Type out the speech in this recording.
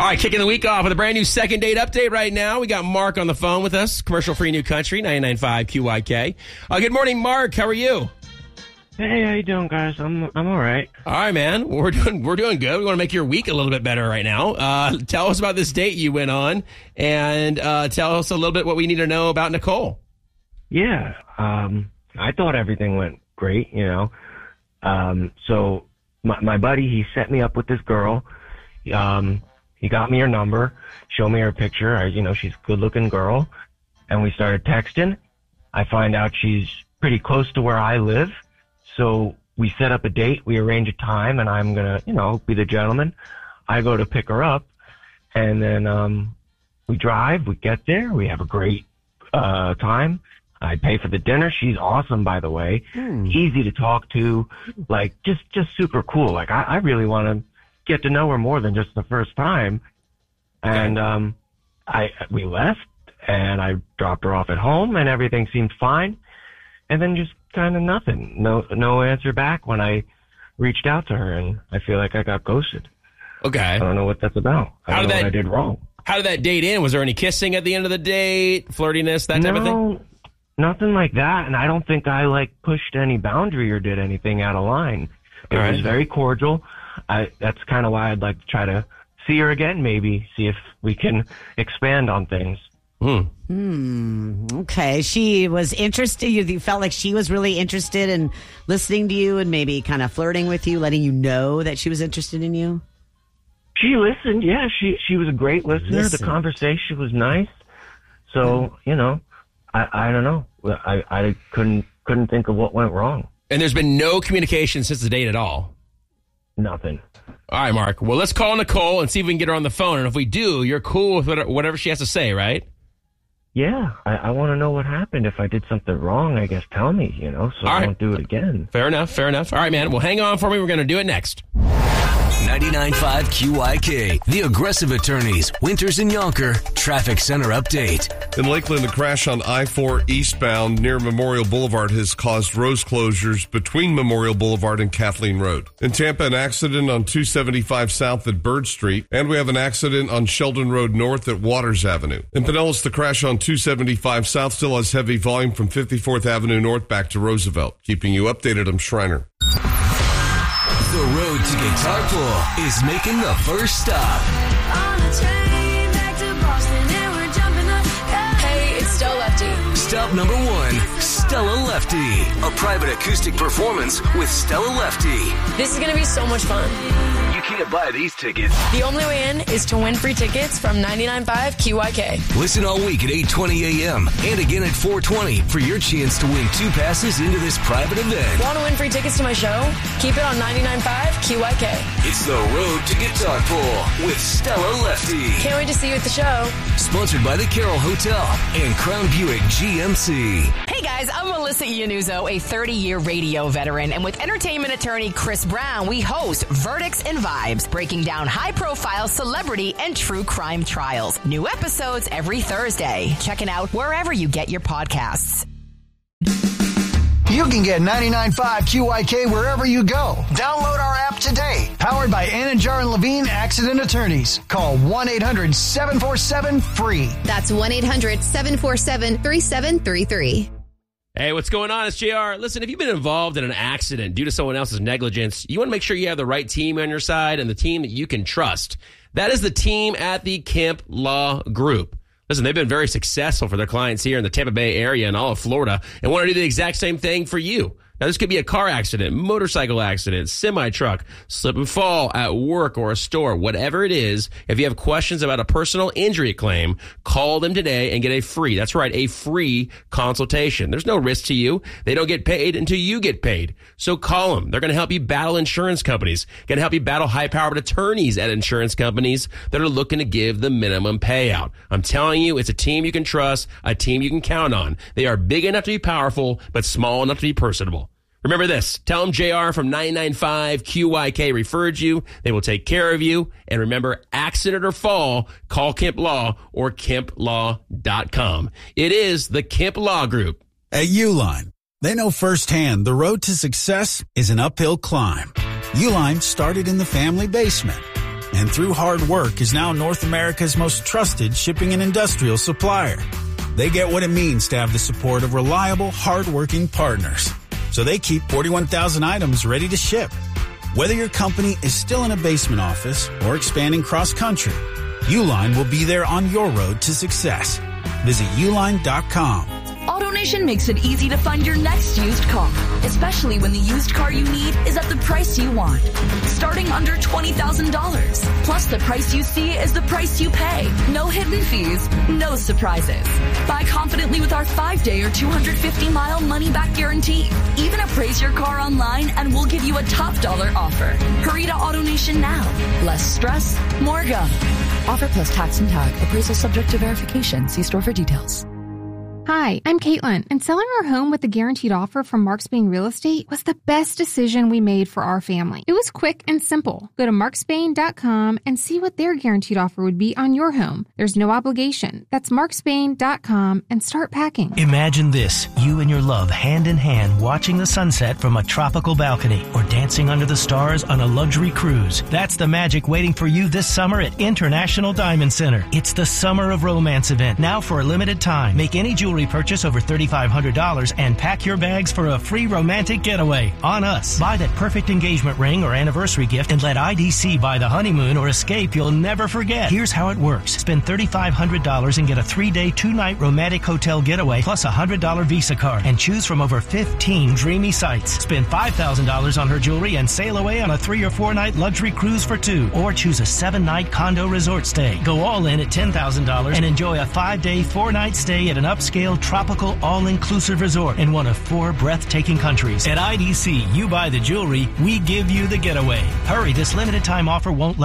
All right, kicking the week off with a brand new second date update right now. We got Mark on the phone with us, commercial-free New Country, 99.5 QYK. Good morning, Mark. How are you? Hey, how you doing, guys? I'm all right. All right, man. We're doing good. We want to make your week a little bit better right now. Tell us about this date you went on, and tell us a little bit what we need to know about Nicole. Yeah, I thought everything went great, you know. So my buddy, he set me up with this girl. He got me her number, showed me her picture. She's a good-looking girl, and we started texting. I find out she's pretty close to where I live, so we set up a date. We arrange a time, and I'm gonna, be the gentleman. I go to pick her up, and then we drive. We get there. We have a great time. I pay for the dinner. She's awesome, by the way. Easy to talk to, like just super cool. Like I really want to get to know her more than just the first time. And we left, and I dropped her off at home, and everything seemed fine. And then just kind of nothing. No answer back when I reached out to her, and I feel like I got ghosted. Okay. I don't know what that's about. I don't know what I did wrong. How did that date end? Was there any kissing at the end of the date? Flirtiness, that type of thing? Nothing like that, and I don't think I pushed any boundary or did anything out of line. It was very cordial. That's kind of why I'd like to try to see her again, maybe see if we can expand on things. Okay, she was interested. You felt like she was really interested in listening to you and maybe kind of flirting with you, letting you know that she was interested in you. She listened. Yeah, she was a great listener. The conversation was nice. So I don't know. I couldn't think of what went wrong. And there's been no communication since the date at all? Nothing. All right, Mark. Well, let's call Nicole and see if we can get her on the phone. And if we do, you're cool with whatever she has to say, right? Yeah. I want to know what happened. If I did something wrong, I guess tell me, so I won't do it again. Fair enough. All right, man. Well, hang on for me. We're going to do it next. 99.5 QYK, The Aggressive Attorneys, Winters and Yonker, Traffic Center Update. In Lakeland, a crash on I-4 eastbound near Memorial Boulevard has caused road closures between Memorial Boulevard and Kathleen Road. In Tampa, an accident on 275 south at Bird Street, and we have an accident on Sheldon Road north at Waters Avenue. In Pinellas, the crash on 275 south still has heavy volume from 54th Avenue north back to Roosevelt. Keeping you updated, I'm Schreiner. The road to Guitar Pull is making the first stop. On the train back to Boston, and we're jumping up. Hey, it's Stella Lefty. Stop number 1, Stella Lefty. A private acoustic performance with Stella Lefty. This is going to be so much fun. You can't buy these tickets. The only way in is to win free tickets from 99.5 QYK. Listen all week at 8:20 a.m. and again at 4:20 for your chance to win 2 passes into this private event. Want to win free tickets to my show? Keep it on 99.5 QYK. It's the road to Guitar Pull with Stella Lefty. Can't wait to see you at the show. Sponsored by the Carroll Hotel and Crown Buick GMC. Hey guys, I'm Melissa Iannuzzo, a 30-year radio veteran, and with entertainment attorney Chris Brown, we host Verdicts and Vibes, breaking down high-profile celebrity and true crime trials. New episodes every Thursday. Check it out wherever you get your podcasts. You can get 99.5 QYK wherever you go. Download our app today. Powered by Anidjar and Levine Accident Attorneys. Call 1-800-747-FREE. That's 1-800-747-3733. Hey, what's going on? It's JR. Listen, if you've been involved in an accident due to someone else's negligence, you want to make sure you have the right team on your side and the team that you can trust. That is the team at the Kemp Law Group. Listen, they've been very successful for their clients here in the Tampa Bay area and all of Florida and want to do the exact same thing for you. Now, this could be a car accident, motorcycle accident, semi-truck, slip and fall at work or a store, whatever it is. If you have questions about a personal injury claim, call them today and get a free, that's right, a free consultation. There's no risk to you. They don't get paid until you get paid. So call them. They're going to help you battle insurance companies, going to help you battle high-powered attorneys at insurance companies that are looking to give the minimum payout. I'm telling you, it's a team you can trust, a team you can count on. They are big enough to be powerful, but small enough to be personable. Remember this, tell them JR from 995 QYK referred you. They will take care of you. And remember, accident or fall, call Kemp Law or KempLaw.com. It is the Kemp Law Group. At Uline, they know firsthand the road to success is an uphill climb. Uline started in the family basement. and through hard work is now North America's most trusted shipping and industrial supplier. They get what it means to have the support of reliable, hard-working partners. So they keep 41,000 items ready to ship. Whether your company is still in a basement office or expanding cross-country, Uline will be there on your road to success. Visit uline.com. AutoNation makes it easy to find your next used car, especially when the used car you need is at the price you want. Starting under $20,000. Plus, the price you see is the price you pay. No hidden fees, no surprises. Buy confidently with our 5-day or 250-mile money-back guarantee. Even appraise your car online and we'll give you a top dollar offer. Hurry to AutoNation now. Less stress, more go. Offer plus tax and tag. Appraisal subject to verification. See store for details. Hi, I'm Caitlin, and selling our home with a guaranteed offer from Marks Bain Real Estate was the best decision we made for our family. It was quick and simple. Go to marksbain.com and see what their guaranteed offer would be on your home. There's no obligation. That's marksbain.com and start packing. Imagine this, you and your love hand in hand watching the sunset from a tropical balcony or dancing under the stars on a luxury cruise. That's the magic waiting for you this summer at International Diamond Center. It's the Summer of Romance event, now for a limited time. Make any jewelry purchase over $3,500 and pack your bags for a free romantic getaway on us. Buy that perfect engagement ring or anniversary gift and let IDC buy the honeymoon or escape you'll never forget. Here's how it works. Spend $3,500 and get a 3-day, 2-night romantic hotel getaway plus a $100 Visa card and choose from over 15 dreamy sites. Spend $5,000 on her jewelry and sail away on a 3 or 4 night luxury cruise for 2, or choose a 7-night condo resort stay. Go all in at $10,000 and enjoy a 5-day, 4-night stay at an upscale tropical all-inclusive resort in one of 4 breathtaking countries. At IDC, you buy the jewelry, we give you the getaway. Hurry, this limited time offer won't last.